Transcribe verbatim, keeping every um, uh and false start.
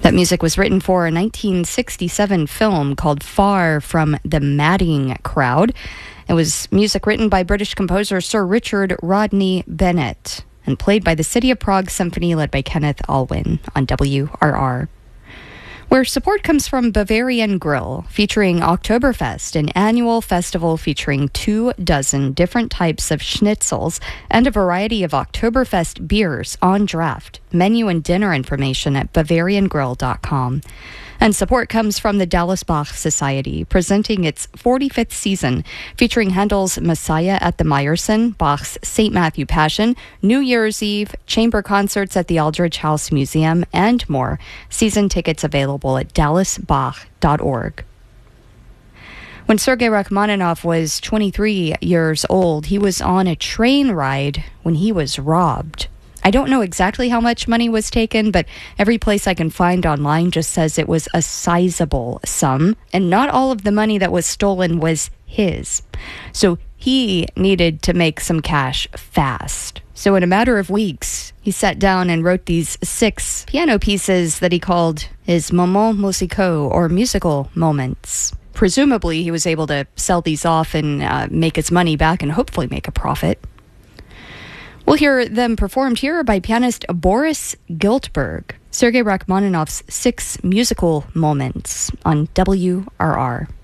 That music was written for a nineteen sixty-seven film called Far from the Madding Crowd. It was music written by British composer Sir Richard Rodney Bennett and played by the City of Prague Symphony led by Kenneth Alwyn on W R R. Where support comes from Bavarian Grill, featuring Oktoberfest, an annual festival featuring two dozen different types of schnitzels and a variety of Oktoberfest beers on draft. Menu and dinner information at bavarian grill dot com. And support comes from the Dallas Bach Society, presenting its forty-fifth season, featuring Handel's Messiah at the Meyerson, Bach's Saint Matthew Passion, New Year's Eve, chamber concerts at the Aldrich House Museum, and more. Season tickets available at dallas bach dot org. When Sergei Rachmaninoff was twenty-three years old, he was on a train ride when he was robbed. I don't know exactly how much money was taken, but every place I can find online just says it was a sizable sum, and not all of the money that was stolen was his. So he needed to make some cash fast. So in a matter of weeks, he sat down and wrote these six piano pieces that he called his moments musicaux, or musical moments. Presumably, he was able to sell these off and uh, make his money back and hopefully make a profit. We'll hear them performed here by pianist Boris Giltberg, Sergei Rachmaninoff's Six Musical Moments on W R R.